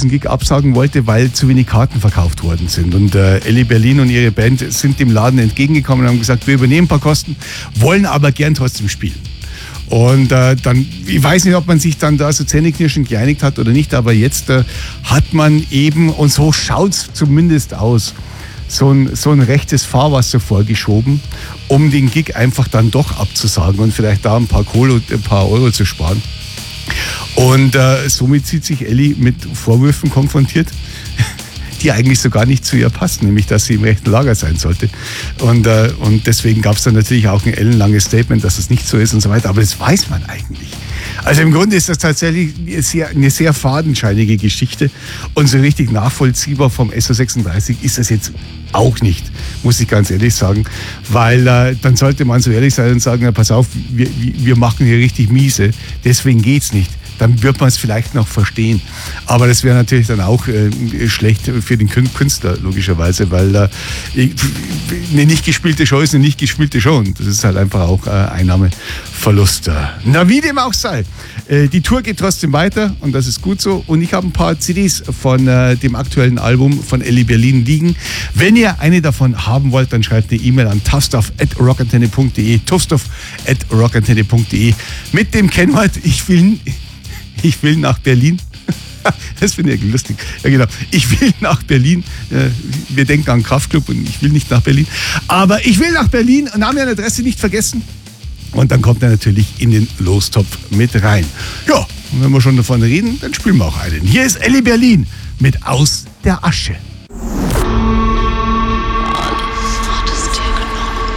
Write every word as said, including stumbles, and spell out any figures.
diesen Gig absagen wollte, weil zu wenig Karten verkauft worden sind. Und äh, Elli Berlin und ihre Band sind dem Laden entgegengekommen und haben gesagt, wir übernehmen ein paar Kosten, wollen aber gern trotzdem spielen. Und äh, dann, ich weiß nicht, ob man sich dann da so zähneknirschend geeinigt hat oder nicht, aber jetzt äh, hat man eben, und so schaut es zumindest aus, so ein, so ein rechtes Fahrwasser vorgeschoben, um den Gig einfach dann doch abzusagen und vielleicht da ein paar Kohle, ein paar Euro zu sparen. Und äh, somit sieht sich Elli mit Vorwürfen konfrontiert, die eigentlich so gar nicht zu ihr passen, nämlich dass sie im rechten Lager sein sollte. Und, äh, und deswegen gab es dann natürlich auch ein ellenlanges Statement, dass es nicht so ist und so weiter. Aber das weiß man eigentlich. Also im Grunde ist das tatsächlich eine sehr, eine sehr fadenscheinige Geschichte und so richtig nachvollziehbar vom S O sechsunddreißig ist das jetzt auch nicht, muss ich ganz ehrlich sagen, weil äh, dann sollte man so ehrlich sein und sagen, ja, pass auf, wir, wir machen hier richtig miese, deswegen geht's nicht. Dann wird man es vielleicht noch verstehen. Aber das wäre natürlich dann auch äh, schlecht für den Künstler, logischerweise, weil äh, eine nicht gespielte Show ist eine nicht gespielte Show. Und das ist halt einfach auch äh, Einnahmeverlust. Na, wie dem auch sei. Äh, die Tour geht trotzdem weiter und das ist gut so. Und ich habe ein paar C Ds von äh, dem aktuellen Album von Elli Berlin liegen. Wenn ihr eine davon haben wollt, dann schreibt eine E-Mail an tuffstuff at rockantenne punkt de tuffstuff at rockantenne punkt de mit dem Kennwort, ich will... Ich will nach Berlin. Das finde ich lustig. Ja, genau. Ich will nach Berlin. Wir denken an Kraftklub und ich will nicht nach Berlin. Aber ich will nach Berlin und Name und Adresse nicht vergessen. Und dann kommt er natürlich in den Lostopf mit rein. Ja, und wenn wir schon davon reden, dann spielen wir auch einen. Hier ist Elli Berlin mit Aus der Asche.